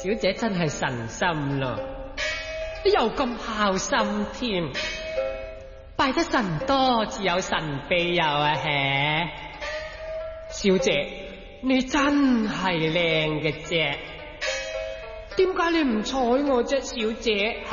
小姐真係神心咯，又咁孝心添，拜得神多自有神庇佑啊！嘿，小姐你真係靚嘅啫，點解你唔睬我啫，小姐？